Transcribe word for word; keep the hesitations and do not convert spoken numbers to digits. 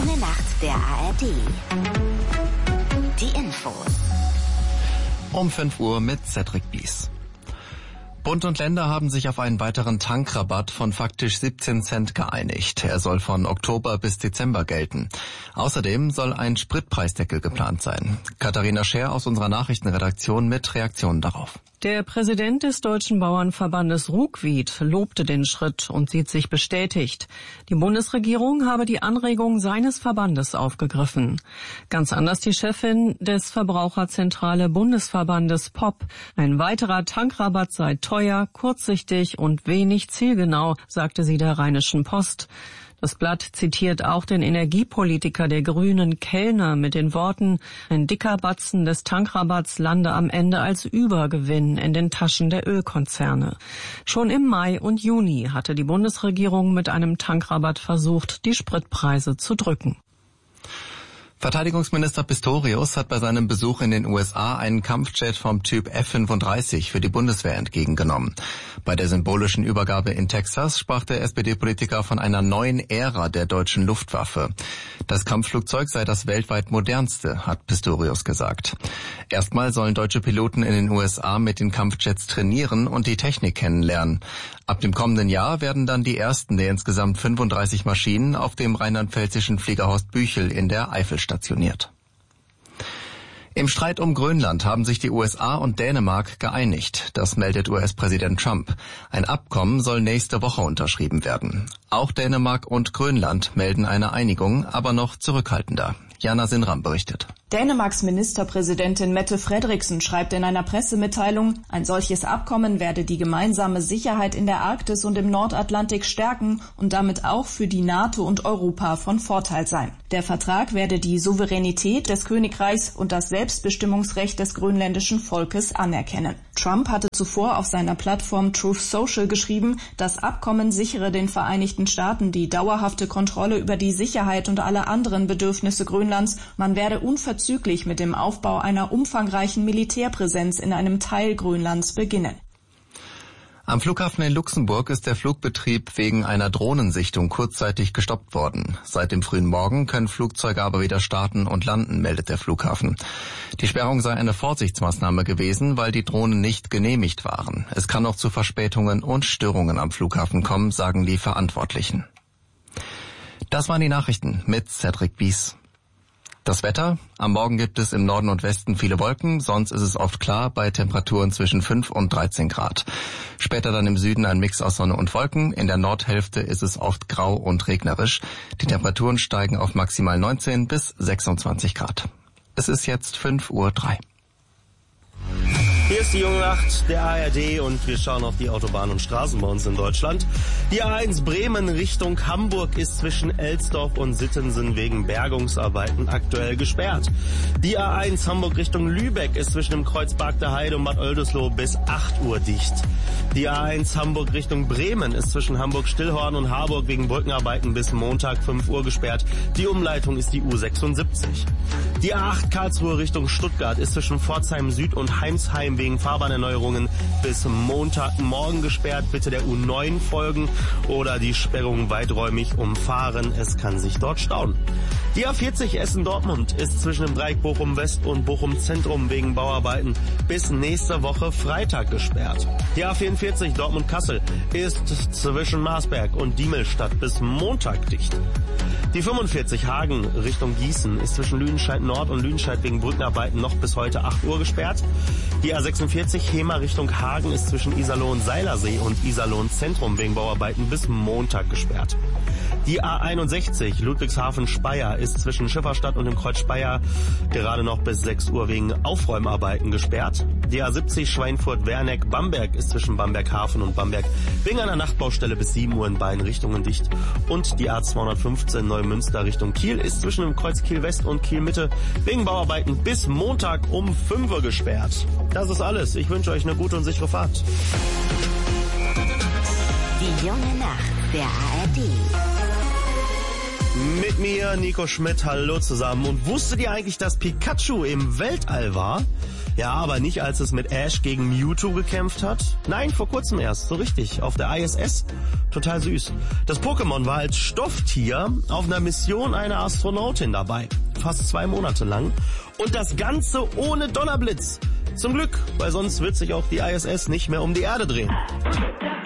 junge Nacht der A R D. Die Infos. Um fünf Uhr mit Cedric Bies. Bund und Länder haben sich auf einen weiteren Tankrabatt von faktisch siebzehn Cent geeinigt. Er soll von Oktober bis Dezember gelten. Außerdem soll ein Spritpreisdeckel geplant sein. Katharina Scher aus unserer Nachrichtenredaktion mit Reaktionen darauf. Der Präsident des Deutschen Bauernverbandes Ruckwied lobte den Schritt und sieht sich bestätigt. Die Bundesregierung habe die Anregung seines Verbandes aufgegriffen. Ganz anders die Chefin des Verbraucherzentrale Bundesverbandes P O P. Ein weiterer Tankrabatt sei teuer, kurzsichtig und wenig zielgenau, sagte sie der Rheinischen Post. Das Blatt zitiert auch den Energiepolitiker der Grünen Kellner mit den Worten, ein dicker Batzen des Tankrabatts lande am Ende als Übergewinn in den Taschen der Ölkonzerne. Schon im Mai und Juni hatte die Bundesregierung mit einem Tankrabatt versucht, die Spritpreise zu drücken. Verteidigungsminister Pistorius hat bei seinem Besuch in den U S A einen Kampfjet vom Typ F fünfunddreißig für die Bundeswehr entgegengenommen. Bei der symbolischen Übergabe in Texas sprach der S P D-Politiker von einer neuen Ära der deutschen Luftwaffe. Das Kampfflugzeug sei das weltweit modernste, hat Pistorius gesagt. Erstmal sollen deutsche Piloten in den U S A mit den Kampfjets trainieren und die Technik kennenlernen. Ab dem kommenden Jahr werden dann die ersten der insgesamt fünfunddreißig Maschinen auf dem rheinland-pfälzischen Flieger Horst Büchel in der Eifel stationiert. Im Streit um Grönland haben sich die U S A und Dänemark geeinigt. Das meldet U S-Präsident Trump. Ein Abkommen soll nächste Woche unterschrieben werden. Auch Dänemark und Grönland melden eine Einigung, aber noch zurückhaltender. Jana Sinram berichtet. Dänemarks Ministerpräsidentin Mette Frederiksen schreibt in einer Pressemitteilung, ein solches Abkommen werde die gemeinsame Sicherheit in der Arktis und im Nordatlantik stärken und damit auch für die NATO und Europa von Vorteil sein. Der Vertrag werde die Souveränität des Königreichs und das Selbstbestimmungsrecht des grönländischen Volkes anerkennen. Trump hatte zuvor auf seiner Plattform Truth Social geschrieben, das Abkommen sichere den Vereinigten Staaten die dauerhafte Kontrolle über die Sicherheit und alle anderen Bedürfnisse Grönlands. Man werde unverzüglich mit dem Aufbau einer umfangreichen Militärpräsenz in einem Teil Grönlands beginnen. Am Flughafen in Luxemburg ist der Flugbetrieb wegen einer Drohnensichtung kurzzeitig gestoppt worden. Seit dem frühen Morgen können Flugzeuge aber wieder starten und landen, meldet der Flughafen. Die Sperrung sei eine Vorsichtsmaßnahme gewesen, weil die Drohnen nicht genehmigt waren. Es kann noch zu Verspätungen und Störungen am Flughafen kommen, sagen die Verantwortlichen. Das waren die Nachrichten mit Cedric Bies. Das Wetter. Am Morgen gibt es im Norden und Westen viele Wolken, sonst ist es oft klar bei Temperaturen zwischen fünf und dreizehn Grad. Später dann im Süden ein Mix aus Sonne und Wolken. In der Nordhälfte ist es oft grau und regnerisch. Die Temperaturen steigen auf maximal neunzehn bis sechsundzwanzig Grad. Es ist jetzt fünf Uhr drei. Hier ist die junge Nacht der A R D und wir schauen auf die Autobahnen und Straßen bei uns in Deutschland. Die A eins Bremen Richtung Hamburg ist zwischen Elsdorf und Sittensen wegen Bergungsarbeiten aktuell gesperrt. Die A eins Hamburg Richtung Lübeck ist zwischen dem Kreuz Bark der Heide und Bad Oldesloe bis acht Uhr dicht. Die A eins Hamburg Richtung Bremen ist zwischen Hamburg-Stillhorn und Harburg wegen Brückenarbeiten bis Montag fünf Uhr gesperrt. Die Umleitung ist die U sechsundsiebzig. Die A acht Karlsruhe Richtung Stuttgart ist zwischen Pforzheim Süd und Heimsheim wegen Fahrbahnerneuerungen bis Montagmorgen gesperrt. Bitte der U neun folgen oder die Sperrung weiträumig umfahren. Es kann sich dort stauen. Die A vierzig Essen-Dortmund ist zwischen dem Dreieck Bochum-West und Bochum-Zentrum wegen Bauarbeiten bis nächste Woche Freitag gesperrt. Die A vierundvierzig Dortmund-Kassel ist zwischen Marsberg und Diemelstadt bis Montag dicht. Die fünfundvierzig Hagen Richtung Gießen ist zwischen Lüdenscheid Nord und Lüdenscheid wegen Brückenarbeiten noch bis heute acht Uhr gesperrt. Die A sechsundvierzig Hema Richtung Hagen ist zwischen Iserlohn-Seilersee und Iserlohn-Zentrum wegen Bauarbeiten bis Montag gesperrt. Die A einundsechzig Ludwigshafen-Speyer ist zwischen Schifferstadt und dem Kreuz Speyer gerade noch bis sechs Uhr wegen Aufräumarbeiten gesperrt. Die A siebzig Schweinfurt-Werneck-Bamberg ist zwischen Bamberg-Hafen und Bamberg wegen einer Nachtbaustelle bis sieben Uhr in beiden Richtungen dicht. Und die A zweihundertfünfzehn Neumünster Richtung Kiel ist zwischen dem Kreuz Kiel-West und Kiel-Mitte wegen Bauarbeiten bis Montag um fünf Uhr gesperrt. Das ist alles. Ich wünsche euch eine gute und sichere Fahrt. Die junge Nacht der A R D. Mit mir, Nico Schmidt, hallo zusammen. Und wusstet ihr eigentlich, dass Pikachu im Weltall war? Ja, aber nicht als es mit Ash gegen Mewtwo gekämpft hat. Nein, vor kurzem erst, so richtig, auf der I S S. Total süß. Das Pokémon war als Stofftier auf einer Mission einer Astronautin dabei. Fast zwei Monate lang. Und das Ganze ohne Donnerblitz. Zum Glück, weil sonst wird sich auch die I S S nicht mehr um die Erde drehen.